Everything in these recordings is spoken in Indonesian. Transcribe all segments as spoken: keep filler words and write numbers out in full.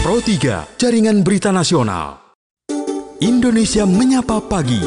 Pro tiga, Jaringan Berita Nasional. Indonesia Menyapa Pagi.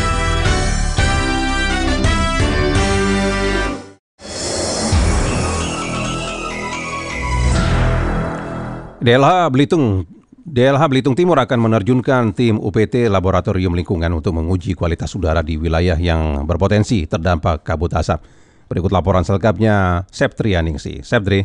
D L H Belitung D L H Belitung Timur akan menerjunkan tim U P T Laboratorium Lingkungan untuk menguji kualitas udara di wilayah yang berpotensi terdampak kabut asap. Berikut laporan selengkapnya Septri Aningsi. Septri.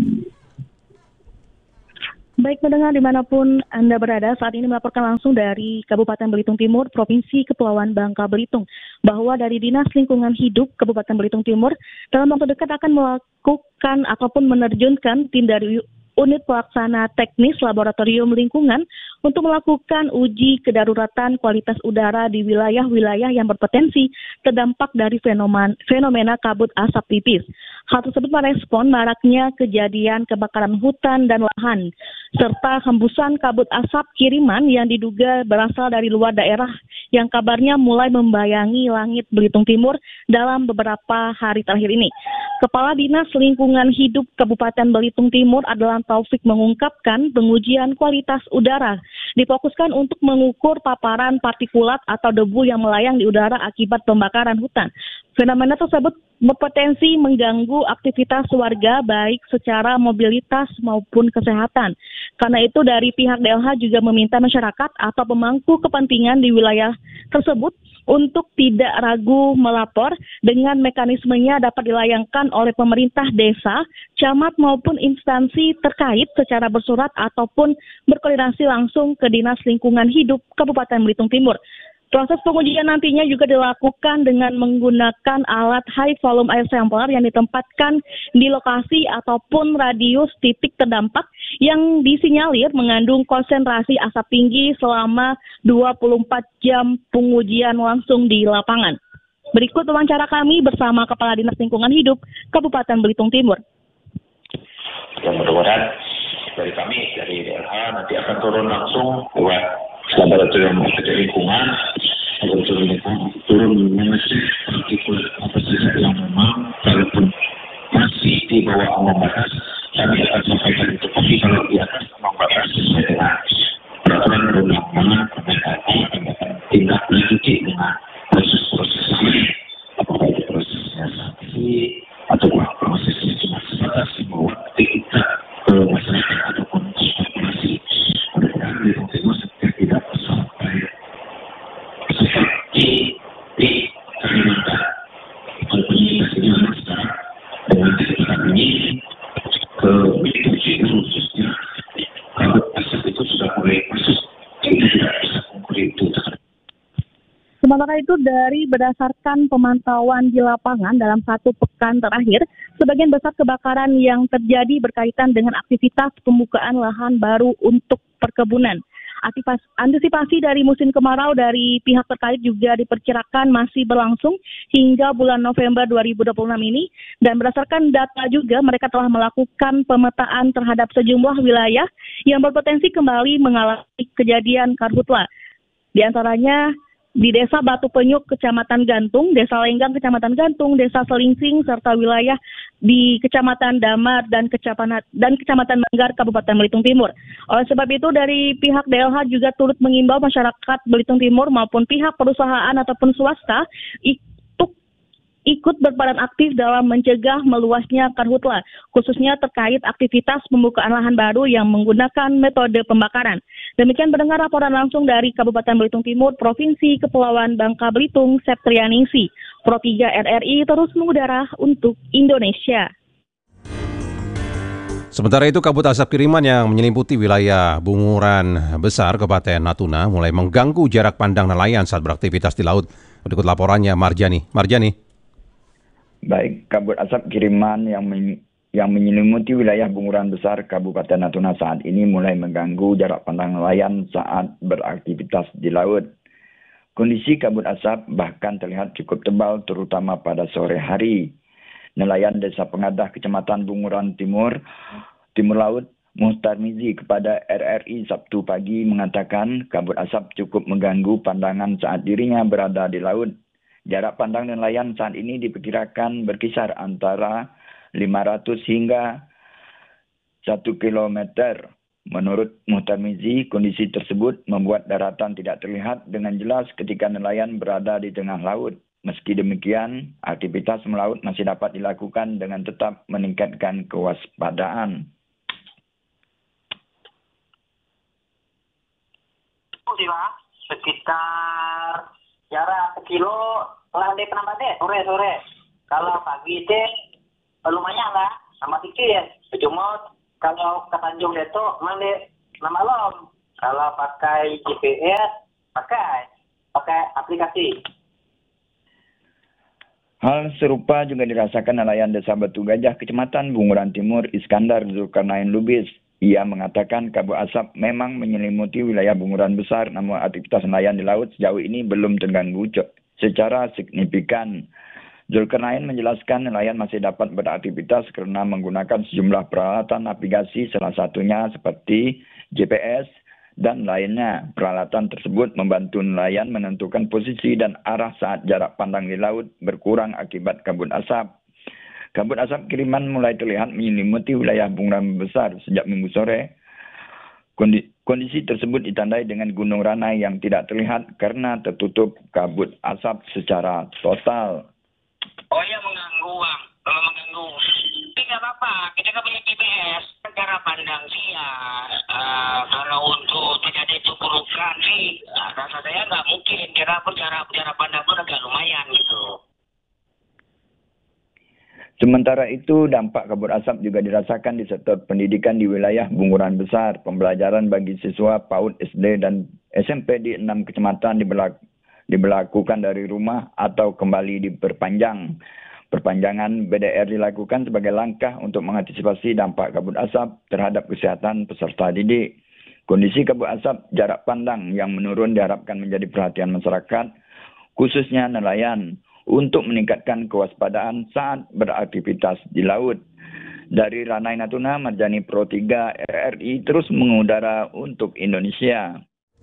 Baik pendengar dimanapun Anda berada, saat ini melaporkan langsung dari Kabupaten Belitung Timur, Provinsi Kepulauan Bangka Belitung, bahwa dari Dinas Lingkungan Hidup Kabupaten Belitung Timur dalam waktu dekat akan melakukan ataupun menerjunkan tim dari Unit Pelaksana Teknis Laboratorium Lingkungan untuk melakukan uji kedaruratan kualitas udara di wilayah-wilayah yang berpotensi terdampak dari fenomena, fenomena kabut asap tipis. Hal tersebut merespon maraknya kejadian kebakaran hutan dan lahan, serta hembusan kabut asap kiriman yang diduga berasal dari luar daerah yang kabarnya mulai membayangi langit Belitung Timur dalam beberapa hari terakhir ini. Kepala Dinas Lingkungan Hidup Kabupaten Belitung Timur adalah Taufik mengungkapkan pengujian kualitas udara difokuskan untuk mengukur paparan partikulat atau debu yang melayang di udara akibat pembakaran hutan. Fenomena tersebut berpotensi mengganggu aktivitas warga baik secara mobilitas maupun kesehatan. Karena itu dari pihak D L H juga meminta masyarakat atau pemangku kepentingan di wilayah tersebut untuk tidak ragu melapor dengan mekanismenya dapat dilayangkan oleh pemerintah desa, camat maupun instansi terkait secara bersurat ataupun berkoordinasi langsung ke Dinas Lingkungan Hidup Kabupaten Belitung Timur. Proses pengujian nantinya juga dilakukan dengan menggunakan alat high volume air sampler yang ditempatkan di lokasi ataupun radius titik terdampak yang disinyalir mengandung konsentrasi asap tinggi selama dua puluh empat jam pengujian langsung di lapangan. Berikut wawancara kami bersama Kepala Dinas Lingkungan Hidup Kabupaten Belitung Timur. Yang mudah-mudahan dari kami, dari D L H nanti akan turun langsung buat laboratorium lingkungan, laboratorium lingkungan turun mengecek partikulat apa saja yang memang kalaupun masih di bawah ambang batas, kami akan sampaikan itu. Tapi kalau di atas ambang batas sesuai dengan peraturan perundang-undangan, Permendagri kami akan tindak lanjuti dengan proses-proses lain, apakah itu prosesnya sanksi atau prosesnya cuma sebatas bahwa kita ke masyarakat ataupun korporasi. Mudah-mudahan di Timur tidak sampai seperti di Kalimantan. Walaupun ini masih jalan sekarang dengan ketika ini ke Belitung Timur khususnya, kabut asap itu sudah mulai masuk, kita tidak bisa mengukur itu. Sementara itu dari berdasarkan pemantauan di lapangan dalam satu pekan terakhir, sebagian besar kebakaran yang terjadi berkaitan dengan aktivitas pembukaan lahan baru untuk perkebunan. Antisipasi dari musim kemarau dari pihak terkait juga diperkirakan masih berlangsung hingga bulan November dua ribu dua puluh enam ini, dan berdasarkan data juga mereka telah melakukan pemetaan terhadap sejumlah wilayah yang berpotensi kembali mengalami kejadian karhutla. Di antaranya di Desa Batu Penyuk, Kecamatan Gantung, Desa Lenggang, Kecamatan Gantung, Desa Selingsing, serta wilayah di Kecamatan Damar dan Kecamatan dan Kecamatan Manggar, Kabupaten Belitung Timur. Oleh sebab itu, dari pihak D L H juga turut mengimbau masyarakat Belitung Timur maupun pihak perusahaan ataupun swasta untuk ikut berperan aktif dalam mencegah meluasnya karhutla, khususnya terkait aktivitas pembukaan lahan baru yang menggunakan metode pembakaran. Demikian mendengar laporan langsung dari Kabupaten Belitung Timur, Provinsi Kepulauan Bangka Belitung, Septri Aningsi. Pro tiga R R I terus mengudara untuk Indonesia. Sementara itu, kabut asap kiriman yang menyelimuti wilayah Bunguran Besar, Kabupaten Natuna, mulai mengganggu jarak pandang nelayan saat beraktivitas di laut. Berikut laporannya Marjani. Marjani. Baik, kabut asap kiriman yang men- yang menyelimuti wilayah Bunguran Besar Kabupaten Natuna saat ini mulai mengganggu jarak pandang nelayan saat beraktivitas di laut. Kondisi kabut asap bahkan terlihat cukup tebal terutama pada sore hari. Nelayan Desa Pengadah Kecamatan Bunguran Timur, Timur Laut, Muhtar Mizi kepada R R I Sabtu pagi mengatakan kabut asap cukup mengganggu pandangan saat dirinya berada di laut. Jarak pandang nelayan saat ini diperkirakan berkisar antara lima ratus hingga satu kilometer Menurut Muhtarmizi, kondisi tersebut membuat daratan tidak terlihat dengan jelas ketika nelayan berada di tengah laut. Meski demikian, aktivitas melaut masih dapat dilakukan dengan tetap meningkatkan kewaspadaan. Sekitar jarak sekilo landai penambah deh sore-sore. Kalau pagi deh lumayan lah, sama dikit. Cuma kalau ke Tanjung Deto landai malam. Kalau pakai G P S, pakai pakai aplikasi. Hal serupa juga dirasakan nelayan Desa Batu Gajah, Kecamatan Bunguran Timur, Iskandar Zulkarnain Lubis. Ia mengatakan kabut asap memang menyelimuti wilayah Bunguran besar, namun aktivitas nelayan di laut sejauh ini belum terganggu secara signifikan. Zulkarnain menjelaskan nelayan masih dapat beraktivitas karena menggunakan sejumlah peralatan navigasi, salah satunya seperti G P S dan lainnya. Peralatan tersebut membantu nelayan menentukan posisi dan arah saat jarak pandang di laut berkurang akibat kabut asap. Kabut asap kiriman mulai terlihat menyelimuti wilayah Bunguran besar sejak minggu sore. Kondisi tersebut ditandai dengan Gunung Ranai yang tidak terlihat karena tertutup kabut asap secara total. Oh ya, mengganggu bang, kalau mengganggu. Tapi nggak apa-apa, kita kan punya G P S. Cara pandang sih ya, uh, kalau untuk terjadi keburukan sih, uh, rasa saya nggak mungkin. Kira cara cara pandang pun agak lumayan gitu. Sementara itu, dampak kabut asap juga dirasakan di sektor pendidikan di wilayah Bunguran besar. Pembelajaran bagi siswa PAUD, S D, dan S M P di enam kecamatan dibelak diberlakukan dari rumah atau kembali diperpanjang. Perpanjangan B D R dilakukan sebagai langkah untuk mengantisipasi dampak kabut asap terhadap kesehatan peserta didik. Kondisi kabut asap jarak pandang yang menurun diharapkan menjadi perhatian masyarakat, khususnya nelayan, untuk meningkatkan kewaspadaan saat beraktivitas di laut. Dari Ranai Natuna, Marjani Pro tiga R R I terus mengudara untuk Indonesia.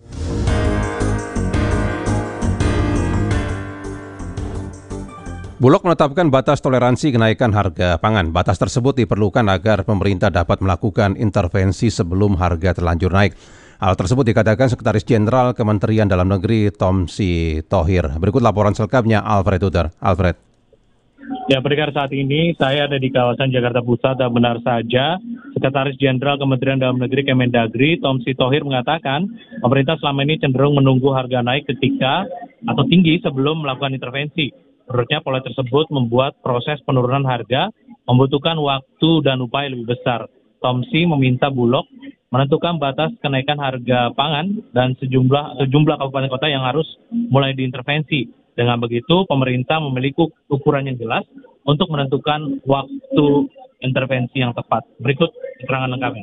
Bulog menetapkan batas toleransi kenaikan harga pangan. Batas tersebut diperlukan agar pemerintah dapat melakukan intervensi sebelum harga terlanjur naik. Hal tersebut dikatakan Sekretaris Jenderal Kementerian Dalam Negeri Tomsi Thohir. Berikut laporan selengkapnya Alfred Uter. Alfred. Ya, pendengar, saat ini saya ada di kawasan Jakarta Pusat dan benar saja Sekretaris Jenderal Kementerian Dalam Negeri Kemendagri Tomsi Thohir mengatakan pemerintah selama ini cenderung menunggu harga naik ketika atau tinggi sebelum melakukan intervensi. Menurutnya pola tersebut membuat proses penurunan harga membutuhkan waktu dan upaya lebih besar. Tomsi meminta Bulog menentukan batas kenaikan harga pangan dan sejumlah sejumlah kabupaten kota yang harus mulai diintervensi. Dengan begitu, pemerintah memiliki ukuran yang jelas untuk menentukan waktu intervensi yang tepat. Berikut keterangan lengkapnya.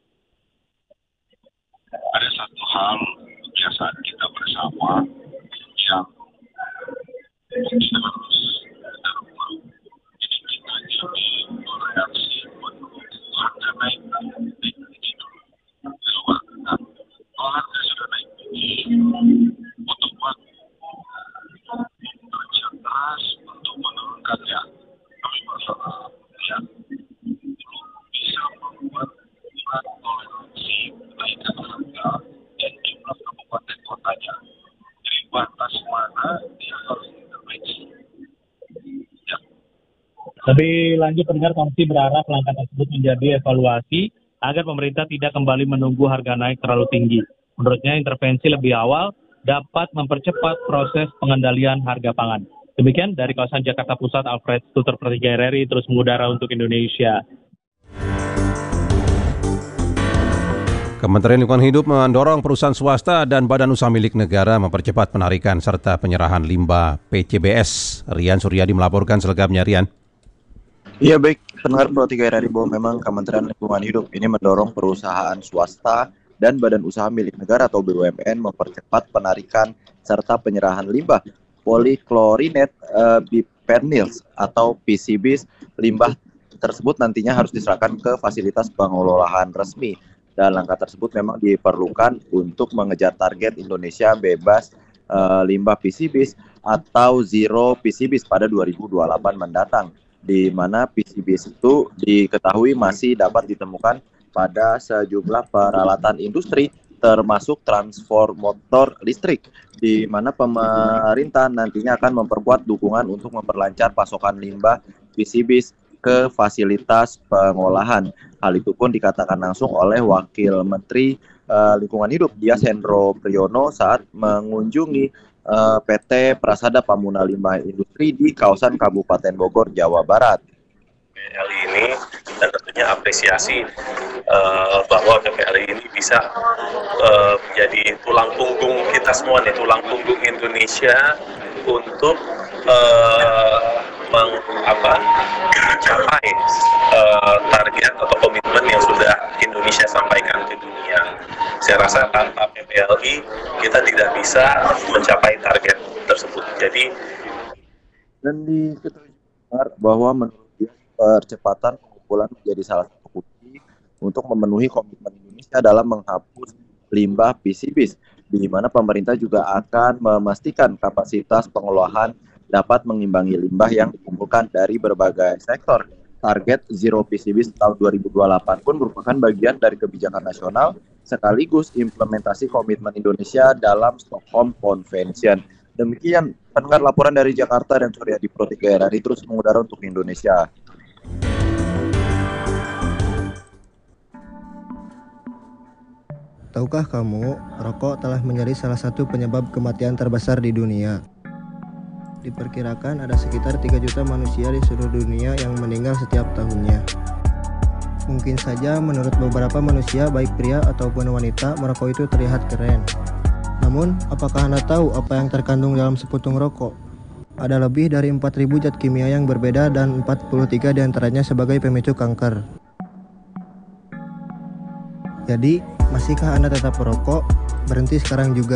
Ada satu hal kebiasaan kita bersama yang kita harus darah. Jadi kita jadi toleransi menunggu harga naik naik tinggi dulu. Kalau harga sudah naik tinggi, butuh waktu kerja keras untuk menurunkannya. Tapi masalah yang belum bisa membuat ukuran toleransi kenaikan harga dan jumlah kabupaten kotanya. Dari batas mana dia harus intervensi. Ya. Lebih lanjut, pendengar, Tomsi berharap langkah tersebut menjadi evaluasi agar pemerintah tidak kembali menunggu harga naik terlalu tinggi. Menurutnya, intervensi lebih awal dapat mempercepat proses pengendalian harga pangan. Demikian dari kawasan Jakarta Pusat, Alfred Tutor per tiga R R I terus mengudara untuk Indonesia. Kementerian Lingkungan Hidup mendorong perusahaan swasta dan badan usaha milik negara mempercepat penarikan serta penyerahan limbah P C B S. Rian Suryadi melaporkan selengkapnya, Rian. Iya, baik, pendengar Pro tiga R R I, bahwa memang Kementerian Lingkungan Hidup ini mendorong perusahaan swasta dan badan usaha milik negara atau B U M N mempercepat penarikan serta penyerahan limbah poliklorinat uh, biphenyls atau P C B S. Limbah tersebut nantinya harus diserahkan ke fasilitas pengelolaan resmi. Dan langkah tersebut memang diperlukan untuk mengejar target Indonesia bebas uh, limbah P C B S atau zero P C B S pada dua ribu dua puluh delapan mendatang, di mana P C B S itu diketahui masih dapat ditemukan pada sejumlah peralatan industri termasuk transformator listrik, di mana pemerintah nantinya akan memperkuat dukungan untuk memperlancar pasokan limbah P C B ke fasilitas pengolahan. Hal itu pun dikatakan langsung oleh Wakil Menteri uh, Lingkungan Hidup Dias Hendro Priyono saat mengunjungi uh, P T Prasada Pamuna Limbah Industri di kawasan Kabupaten Bogor, Jawa Barat. P L I ini dan tentunya apresiasi uh, bahwa P P L I ini bisa uh, menjadi tulang punggung kita semua nih, tulang punggung Indonesia untuk uh, meng, apa, mencapai uh, target atau komitmen yang sudah Indonesia sampaikan ke dunia. Saya rasa tanpa P P L I kita tidak bisa mencapai target tersebut. Jadi dan diketahui bahwa menurut percepatan pengumpulan menjadi salah satu kunci untuk memenuhi komitmen Indonesia dalam menghapus limbah P C B, di mana pemerintah juga akan memastikan kapasitas pengolahan dapat mengimbangi limbah yang dikumpulkan dari berbagai sektor. Target Zero P C B tahun dua ribu dua puluh delapan pun merupakan bagian dari kebijakan nasional sekaligus implementasi komitmen Indonesia dalam Stockholm Convention. Demikian pendengar laporan dari Jakarta, dan Surya di Pro tiga R R I terus mengudara untuk Indonesia. Tahukah kamu, rokok telah menjadi salah satu penyebab kematian terbesar di dunia. Diperkirakan ada sekitar tiga juta manusia di seluruh dunia yang meninggal setiap tahunnya. Mungkin saja menurut beberapa manusia, baik pria ataupun wanita, merokok itu terlihat keren. Namun, apakah Anda tahu apa yang terkandung dalam seputung rokok? Ada lebih dari empat ribu zat kimia yang berbeda dan empat puluh tiga diantaranya sebagai pemicu kanker. Jadi, masihkah Anda tetap merokok? Berhenti sekarang juga.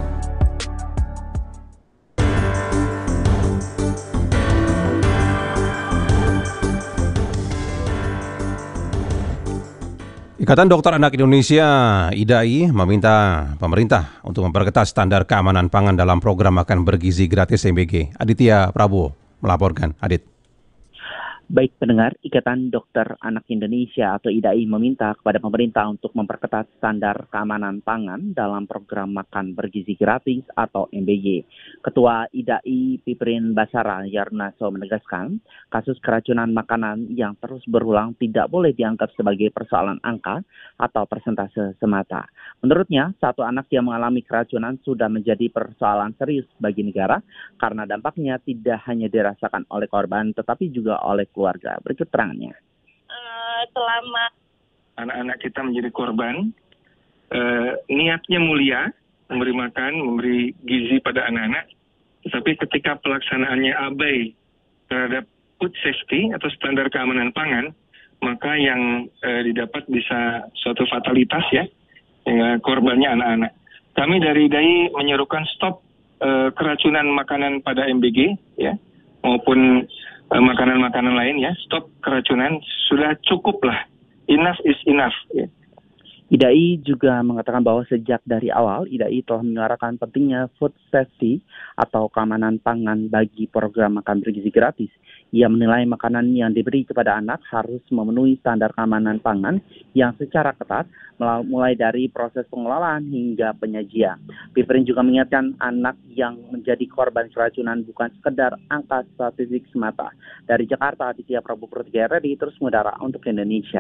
Ikatan Dokter Anak Indonesia I D A I meminta pemerintah untuk memperketat standar keamanan pangan dalam program makan bergizi gratis M B G. Aditya Prabowo melaporkan. Adit. Baik pendengar, Ikatan Dokter Anak Indonesia atau I D A I meminta kepada pemerintah untuk memperketat standar keamanan pangan dalam program makan bergizi gratis atau M B G. Ketua I D A I Piprin Basara Yarnaso menegaskan, kasus keracunan makanan yang terus berulang tidak boleh dianggap sebagai persoalan angka atau persentase semata. Menurutnya, satu anak yang mengalami keracunan sudah menjadi persoalan serius bagi negara karena dampaknya tidak hanya dirasakan oleh korban tetapi juga oleh keluarga. Berikut terangannya. Uh, selama anak-anak kita menjadi korban, uh, niatnya mulia, memberi makan, memberi gizi pada anak-anak, tetapi ketika pelaksanaannya abai terhadap food safety atau standar keamanan pangan, maka yang uh, didapat bisa suatu fatalitas ya, ya korbannya anak-anak. Kami dari I D A I menyerukan stop uh, keracunan makanan pada M B G ya, maupun makanan-makanan lain ya, stop keracunan, sudah cukup lah, enough is enough ya. I D A I juga mengatakan bahwa sejak dari awal I D A I telah menyuarakan pentingnya food safety atau keamanan pangan bagi program makan bergizi gratis. Ia menilai makanan yang diberi kepada anak harus memenuhi standar keamanan pangan yang secara ketat, mulai dari proses pengelolaan hingga penyajian. Piprin juga mengingatkan anak yang menjadi korban keracunan bukan sekedar angka statistik semata. Dari Jakarta, Aditya Prabowo Pro tiga R R I terus mengudara untuk Indonesia.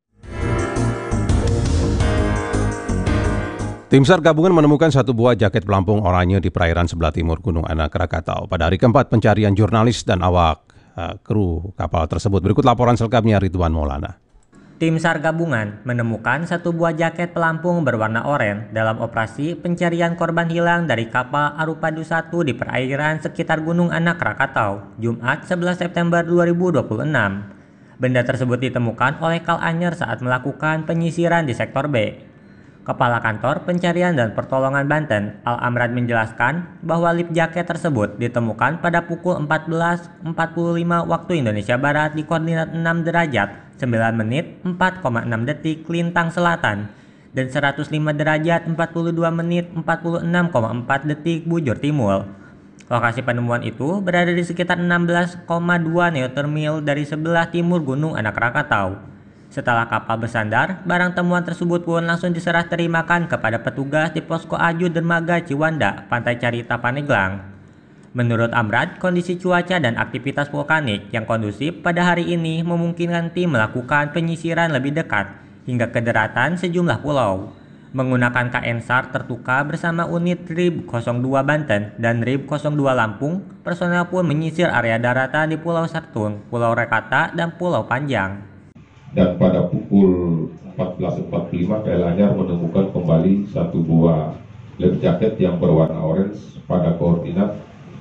Tim SAR gabungan menemukan satu buah jaket pelampung oranye di perairan sebelah timur Gunung Anak Krakatau pada hari keempat pencarian jurnalis dan awak uh, kru kapal tersebut. Berikut laporan selengkapnya Ridwan Maulana. Tim SAR gabungan menemukan satu buah jaket pelampung berwarna oranye dalam operasi pencarian korban hilang dari kapal Arupadu satu di perairan sekitar Gunung Anak Krakatau, Jumat sebelas September dua ribu dua puluh enam. Benda tersebut ditemukan oleh Kal Anyer saat melakukan penyisiran di sektor B. Kepala Kantor Pencarian dan Pertolongan Banten, Al-Amrad menjelaskan bahwa lip jaket tersebut ditemukan pada pukul empat belas empat puluh lima waktu Indonesia Barat di koordinat enam derajat sembilan menit empat koma enam detik Lintang Selatan dan seratus lima derajat empat puluh dua menit empat puluh enam koma empat detik Bujur Timur. Lokasi penemuan itu berada di sekitar enam belas koma dua nautical mil dari sebelah timur Gunung Anak Krakatau. Setelah kapal bersandar, barang temuan tersebut pun langsung diserah terimakan kepada petugas di Posko Aju Dermaga Ciwanda, Pantai Carita, Pandeglang. Menurut Amrad, kondisi cuaca dan aktivitas vulkanik yang kondusif pada hari ini memungkinkan tim melakukan penyisiran lebih dekat hingga ke daratan sejumlah pulau. Menggunakan K N SAR tertuka bersama unit R I B nol dua Banten dan R I B nol dua Lampung, personel pun menyisir area daratan di Pulau Sartung, Pulau Rekata, dan Pulau Panjang. Dan pada pukul empat belas empat puluh lima K L Anyar menemukan kembali satu buah life jacket yang berwarna orange pada koordinat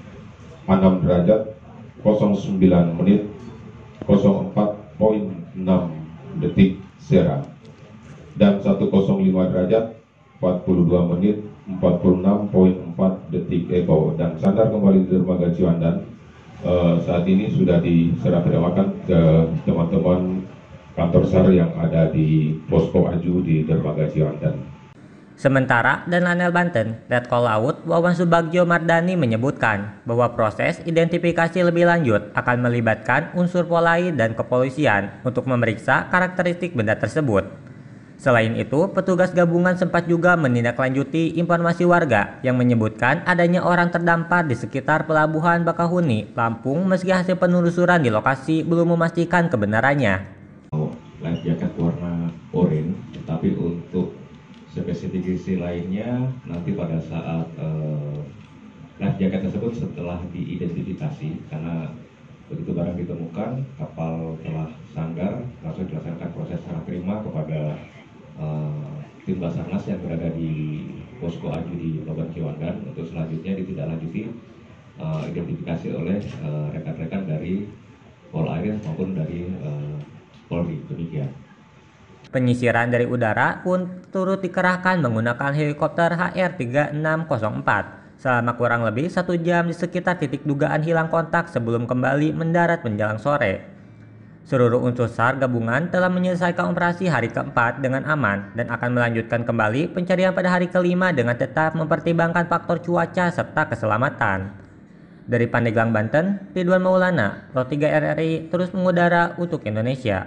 enam derajat nol sembilan menit nol empat koma enam detik Sera dan seratus lima derajat empat puluh dua menit empat puluh enam koma empat detik Eko, dan sandar kembali di dermaga Ciwandan. Uh, saat ini sudah diserah terimakan ke teman-teman kantor SAR yang ada di Posko Aju di dermaga Ciwandan. Sementara dan Lanel Banten, Letkol Laut Wawan Subagio Mardani menyebutkan bahwa proses identifikasi lebih lanjut akan melibatkan unsur Polai dan kepolisian untuk memeriksa karakteristik benda tersebut. Selain itu, petugas gabungan sempat juga menindaklanjuti informasi warga yang menyebutkan adanya orang terdampar di sekitar Pelabuhan Bakahuni, Lampung, meski hasil penelusuran di lokasi belum memastikan kebenarannya. Life jacket warna oranye, tetapi untuk spesifikasi lainnya nanti pada saat uh, life jacket tersebut setelah diidentifikasi, karena begitu barang ditemukan, kapal telah sandar, langsung dilaksanakan proses serah terima kepada uh, tim Basarnas yang berada di Posko Aju di Pelabuhan Ciwandan untuk selanjutnya ditindaklanjuti uh, identifikasi oleh uh, rekan-rekan dari Polair maupun dari uh, Polri. Demikian. Penyisiran dari udara pun turut dikerahkan menggunakan helikopter H R tiga enam nol empat selama kurang lebih satu jam di sekitar titik dugaan hilang kontak sebelum kembali mendarat menjelang sore. Seluruh unsur SAR gabungan telah menyelesaikan operasi hari keempat dengan aman dan akan melanjutkan kembali pencarian pada hari kelima dengan tetap mempertimbangkan faktor cuaca serta keselamatan. Dari Pandeglang, Banten, Ridwan Maulana, Pro tiga R R I terus mengudara untuk Indonesia.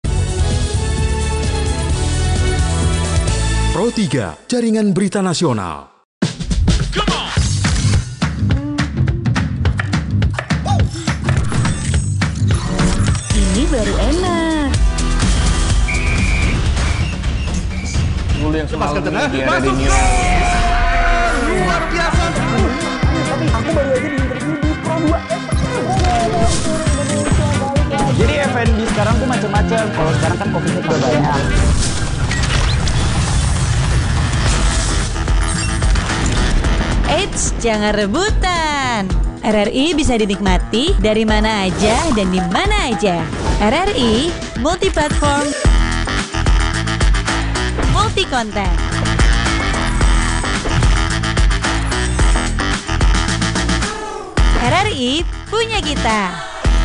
Pro tiga, Jaringan Berita Nasional. Ini baru enak. Dulu yang semalam dia ada di New Luar biasa. Aku baru aja di interview di Pro dua. Jadi F and B sekarang tuh macam-macam. Kalau sekarang kan kopinya udah banyak. Eits, jangan rebutan. R R I bisa dinikmati dari mana aja dan di mana aja. R R I multi platform, multi konten. R R I punya kita.